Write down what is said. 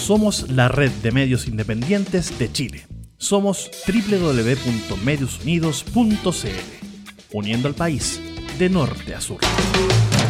Somos la red de medios independientes de Chile. Somos www.mediosunidos.cl, uniendo al país de norte a sur.